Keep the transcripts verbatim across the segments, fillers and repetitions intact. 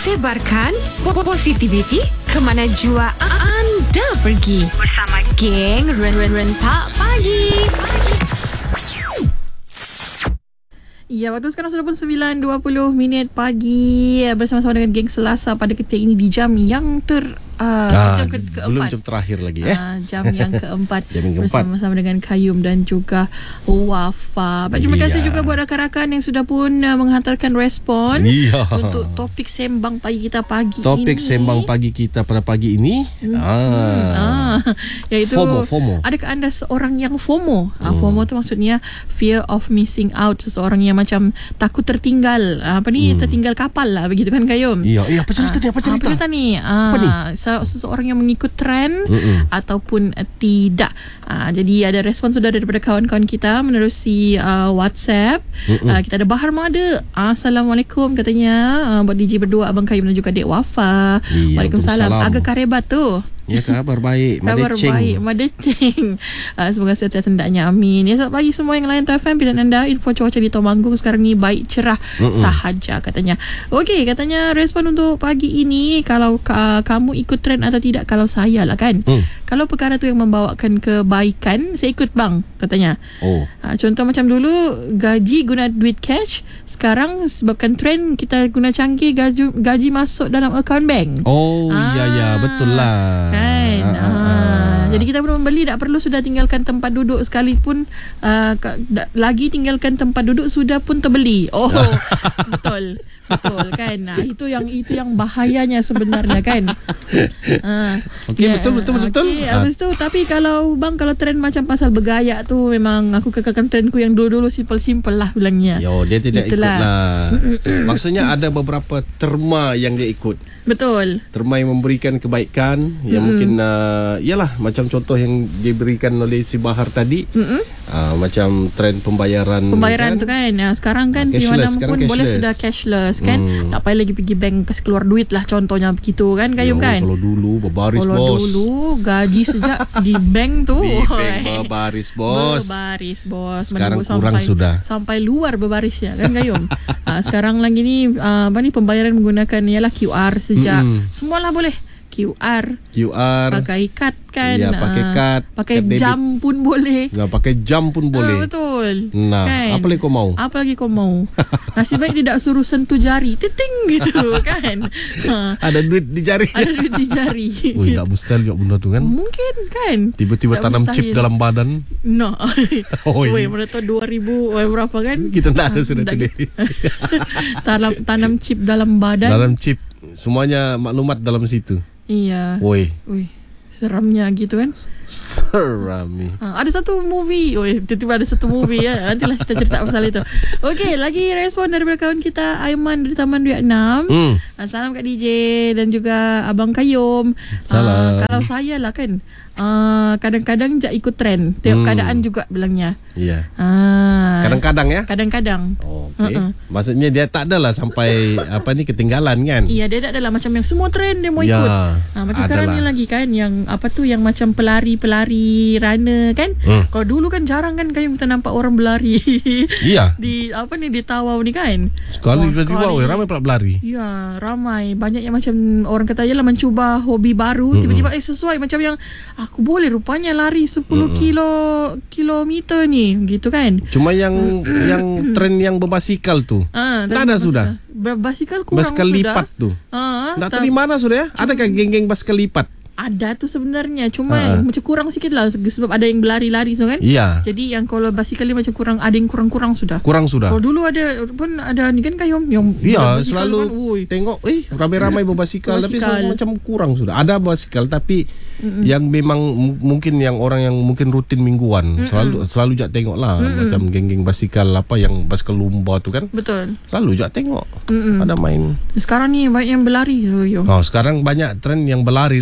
Sebarkan positivity ke mana jua anda pergi bersama geng Rentak Pagi. Ya, waktu sekarang sudah pun sembilan dua puluh minit pagi bersama-sama dengan geng Selasa pada ketika ini di jam yang ter uh, ah, jam ke- keempat. Belum jam terakhir lagi eh. Uh, jam yang keempat jam yang keempat bersama-sama dengan Kayum dan juga Wafa. Baik, terima iya. kasih juga buat rakan-rakan yang sudah pun uh, menghantarkan respon iya. untuk topik sembang pagi kita pagi Topik ini. sembang pagi kita pada pagi ini Hmm. ah. Ah, iaitu FOMO, FOMO. Adakah anda seorang yang FOMO? Hmm. Ah, FOMO tu maksudnya fear of missing out, seseorang yang macam takut tertinggal. Ah, apa ni? Hmm. Tertinggal kapal lah, begitu kan Kayum? Iya, iya, apa cerita Ah, ni? Apa cerita? Apa cerita ni? Ah, Apa ni? Seseorang yang mengikut trend Mm-mm. ataupun uh, tidak. Ah, jadi ada respon sudah daripada kawan-kawan kita menerusi uh, WhatsApp. Ah, kita ada Bahar Mada. Assalamualaikum katanya. Ah, buat D J berdua, Abang Kayum dan juga Dek Wafa. Iya, Waalaikumsalam. Waalaikumsalam. Agak karebat tu. Ya, kabar baik. Kabar Madeceng. baik, Madeceng. Uh, semoga sehat-sehat hendaknya, amin. Ya, selamat pagi semua yang layan T F M. Pilihan anda, info cuaca di Temanggung sekarang ni baik, cerah Mm-mm. sahaja katanya. Okey, katanya respon untuk pagi ini, kalau uh, kamu ikut trend atau tidak. Kalau saya lah kan, Hmm. kalau perkara tu yang membawakan kebaikan, saya ikut bang, katanya. Oh. Uh, contoh macam dulu gaji guna duit cash, sekarang sebabkan trend kita guna canggih, gaji, gaji masuk dalam akaun bank. Oh, Ah, ya ya, betul lah. Kan. Ah, ah, Ah, ah. Jadi kita belum membeli, tak perlu sudah tinggalkan tempat duduk sekalipun. Uh, lagi tinggalkan tempat duduk sudah pun terbeli. Oh, betul. Betul kan. Nah, itu yang itu yang bahayanya sebenarnya kan. Ah, Okey, betul, betul, betul. Okay, habis tu, tapi kalau bang, kalau trend macam pasal bergaya tu, memang aku kekalkan trendku yang dulu-dulu simple-simple lah bilangnya. Yo, dia tidak Itulah. ikut lah. Maksudnya ada beberapa terma yang dia ikut. Betul. Terma yang memberikan kebaikan yang Mm-mm. mungkin uh, yalah macam contoh yang diberikan oleh si Bahar tadi. Uh, macam trend pembayaran Pembayaran tu kan, ya, sekarang kan di mana pun boleh sudah cashless kan. Hmm. Tak payah lagi pergi bank kasi keluar duit lah, contohnya begitu kan Kayum kan. Kalau dulu berbaris Kalau bos. dulu gaji sejak di bank tu. Di bank berbaris bos. Berbaris bos. Sekarang Menunggu kurang sampai, sudah. Sampai luar berbarisnya kan Kayum. uh, sekarang lagi ni uh, apa ni, pembayaran menggunakan ialah Q R sejak. Mm-mm. Semualah boleh. Q R, Q R, pakai kad kan. Ya, pakai ah, kad, pakai kad jam pun boleh. Ya, pakai jam pun boleh. Ah, betul. Nah, kan? apa lagi kau mau? Apa lagi kau mau? Nasib baik dia tak suruh sentuh jari, titing gitu kan. Ha. Ada duit di jari. Ada duit di jari. Ui, tak mustahil juga benda tu kan. Mungkin kan. Tiba-tiba Tak tanam mustahil. chip dalam badan. No. Oi. Weh, mana tahu dua ribu weh, berapa kan? Kita tak ada sudah Tak- today. tanam, tanam chip dalam badan. Dalam chip semuanya maklumat dalam situ. Iya. Woi, Ui, seramnya gitu kan. seram ni. Ha, ada satu movie. Oh, tiba-tiba ada satu movie ya. Nantilah kita cerita pasal itu. Okey, lagi respon daripada kawan kita Aiman dari Taman Vietnam. Hmm. Ah, salam Kak D J dan juga Abang Kayum. Salam. Ah, kalau saya lah kan, ah, kadang-kadang jak ikut trend. Tengok Hmm. keadaan juga bilangnya. Ya. Ah, Kadang-kadang ya. kadang-kadang. Oh, okey. Uh-uh. Maksudnya dia tak adalah sampai apa ni ketinggalan kan? Iya, dia tak adalah macam yang semua trend dia mau Ya, ikut. Ah, macam sekarang ni adalah. lagi kan, yang apa tu, yang macam pelari-pelari runner kan. Hmm. Kalau dulu kan jarang kan Kayum kita nampak orang berlari. Iya. Di apa ni, di Tawau ni kan. Sekali Oh, tiba-tiba sekali. weh, ramai pula berlari. Ya, ramai. Banyak yang macam orang kata ialah mencuba hobi baru. Mm-mm. Tiba-tiba eh sesuai macam yang aku boleh rupanya lari sepuluh Mm-mm. kilo kilometer ni, gitu kan. Cuma yang yang tren yang berbasikal tu. Ah, Tak ada sudah. Basikal kurang Basikal sudah. lipat tu. Ah, Tak tak- tahu di mana sudah ya? Adakah geng-geng basikal lipat? ada tu sebenarnya, cuma Ah. macam kurang sikit lah sebab ada yang berlari-lari so kan. Iya. Jadi yang kalau basikal ni macam kurang, ada yang kurang-kurang sudah. Kurang sudah. Kalau dulu ada pun ada ni kan Kayum yang Iya, basikal selalu kan, ui. tengok eh ramai-ramai berbasikal tapi Berbasikal. selalu macam kurang sudah. Ada basikal tapi Mm-mm. yang memang m- mungkin yang orang yang mungkin rutin mingguan Mm-mm. selalu selalu jak tengok lah Mm-mm. macam geng-geng basikal apa yang basikal lumba tu kan. Betul. Selalu jak tengok. Mm-mm. Ada main. Sekarang ni banyak yang berlari so, yo. Oh, sekarang banyak tren yang berlari lah. Mm-mm.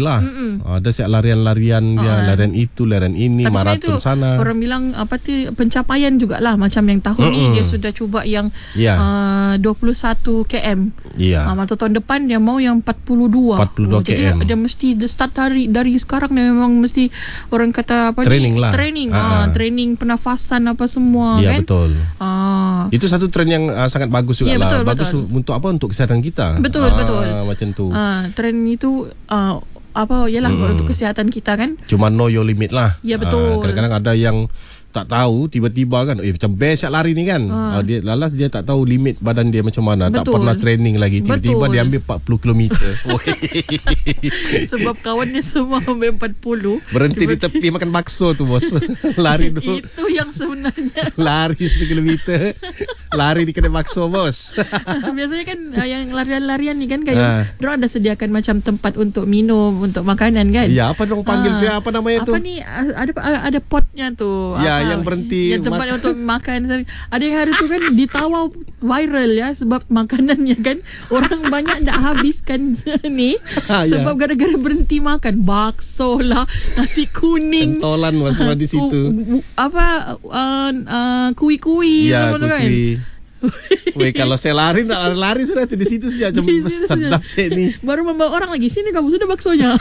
Ada siap larian-larian dia, Ah. larian itu, larian ini, Tapi sebenarnya maraton itu sana. orang bilang apa tu pencapaian jugalah, macam yang tahun ni Mm-mm. dia sudah cuba yang Ya. uh, dua puluh satu kilometer. Ya. Ah, mata tahun depan dia mau yang empat puluh dua. empat puluh dua Jadi kilometer. dia mesti dia start dari dari sekarang dia memang mesti orang kata apa Training ni? lah. Training. Ah, Ah, ah. training pernafasan apa semua Ya, kan. betul. Ah. Itu satu trend yang uh, sangat bagus juga Ya, lah. betul, Bagus betul. untuk apa? Untuk kesihatan kita. Betul, Ah, betul. Macam tu. Ah, trend itu ah, apa yalah Mm-mm. untuk kesihatan kita kan. Cuma know your limit lah. Ya, betul. Ah, kadang-kadang ada yang tak tahu, tiba-tiba kan, eh macam best siap lari ni kan. Ah. Ah, dia lalas dia tak tahu limit badan dia macam mana. Tak Betul. pernah training lagi. Tiba-tiba Betul. dia ambil empat puluh kilometer. Sebab kawan dia semua ambil empat puluh. Berhenti di tepi makan bakso tu bos. Lari dulu. Itu yang sebenarnya. Lari satu kilometer. Lari di kedai bakso bos. Biasanya kan uh, yang larian-larian ni kan kayak Ah. diorang ada sediakan macam tempat untuk minum, untuk makanan kan. Ya, apa dong panggil Ah. dia? Apa namanya tu? Apa ni uh, ada ada potnya tu. Ya, Apa? yang berhenti Yang tempat mak- untuk makan. Ada yang hari tu kan ditawar viral ya sebab makanannya kan orang banyak nak habiskan ni Ah, ya. sebab gara-gara berhenti makan bakso lah, nasi kuning. Pentolan bos semua di situ. Uh, uh, apa uh, uh, kui-kui Ya, semua tu kan. kukui. Weh, kalau saya lari nak lari sudah tu di situ saja macam Di situ saja. sedap sih ni. Baru membawa orang lagi, sini kamu sudah baksonya.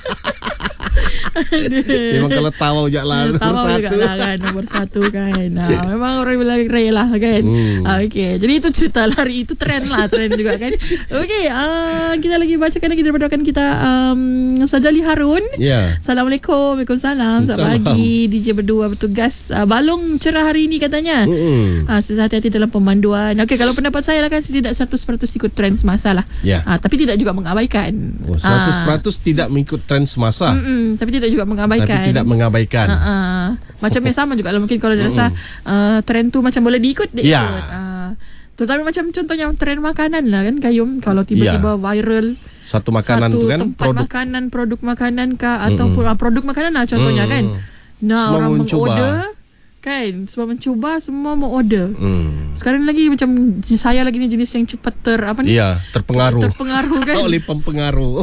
Memang kalau tahu je lah nomor Tahu juga satu. lah kan, nomor satu kan. Nah, memang orang bilang Ray lah kan. Hmm. Ah, okay, jadi itu cerita lari, itu trend lah, trend juga kan. Okay, uh, kita lagi bacakan lagi daripada rekan kita um, Sajali Harun. Ya. Assalamualaikum. Waalaikumsalam. Selamat Salam. pagi D J berdua bertugas uh, balong cerah hari ini katanya. Mm-mm. Ah, hati-hati dalam pemanduan. Okey, kalau pendapat saya lah kan saya tidak seratus peratus ikut trend semasa lah. Ya. Ah, tapi tidak juga mengabaikan. Oh, seratus peratus tidak mengikut trend semasa. Mm-mm, tapi tidak juga mengabaikan. Tapi tidak mengabaikan. Ah, ah. Macam yang sama juga lah. Mungkin kalau dia rasa uh, trend tu macam boleh diikut, dia Ya. ikut. Ah. Terutama macam contohnya trend makanan lah kan Kayum. Kalau tiba-tiba viral Satu makanan satu tu kan tempat makanan, produk makanan kah ataupun Mm-mm. ah, produk makanan lah contohnya Mm. kan. Nah, Semua orang mencuba. mengorder kan, semua mencuba, semua mau order. Hmm. Sekarang lagi macam saya lagi ni jenis yang cepat ter apa ni? Ya, terpengaruh. Terpengaruh kan. Oleh pempengaruh.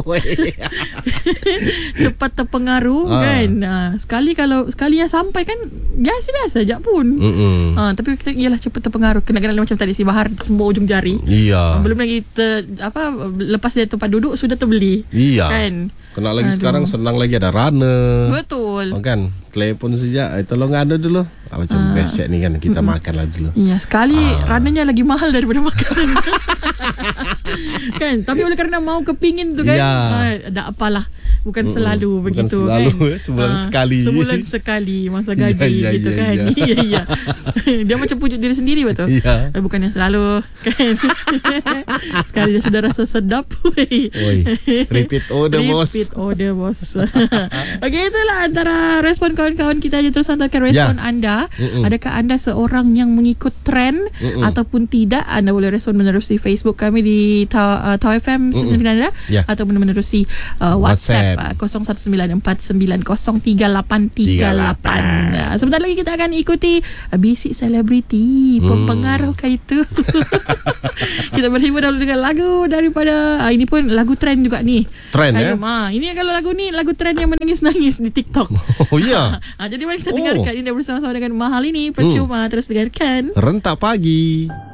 Cepat terpengaruh Ah. kan. Ah, sekali kalau sekali yang sampai kan biasa-biasa je pun. Mm-mm. Ah, tapi kita ialah cepat terpengaruh. Kena-kena macam tadi si Bahar semua ujung jari. Iya. Ah, belum lagi ter, apa lepas dia tempat duduk sudah terbeli. Iya. Kan? Kena lagi Aduh. sekarang senang lagi ada runner. Betul. Oh kan, telefon saja. Eh, tolong ada dulu. Ah, macam Ah. best ni kan kita makan lah dulu. Iya, sekali Ah. rananya lagi mahal daripada makanan. Kan? Tapi oleh kerana mau kepingin tu kan. Ya. Ah, tak apalah. Bukan Mm-mm. selalu Bukan begitu selalu, kan. eh, sebulan Ah, sekali. Sebulan sekali masa Ya, gaji ya, gitu ya, kan. ya. Iya iya. Dia macam pujuk diri sendiri betul. Iya. Eh, bukan yang selalu kan. Sekali dia sudah rasa sedap. Oi. Oi, repeat order bos. Repeat order bos. Okey, itulah antara respon kawan-kawan kita je. Terus hantarkan respon Ya. anda. Mm-mm. Adakah anda seorang yang mengikut trend Mm-mm. ataupun tidak? Anda boleh respon menerusi Facebook kami di Tau, uh, Tau F M stesen Mm-mm. pilihan anda Ya. ataupun menerusi uh, WhatsApp, WhatsApp. uh, kosong satu sembilan empat sembilan kosong tiga lapan tiga lapan. Uh, sebentar lagi kita akan ikuti uh, Bisik Selebriti. Hmm. Pempengaruh kah itu? Kita berhibur dahulu dengan lagu daripada uh, ini pun lagu trend juga ni. Trend, Kayum, eh? ah, ini kalau lagu ni lagu trend yang menangis-nangis di TikTok. Oh ya. Ah, jadi mari kita Oh. dengarkan ini bersama-sama dengan Mahal ini. Percuma terus dengarkan. Rentak pagi.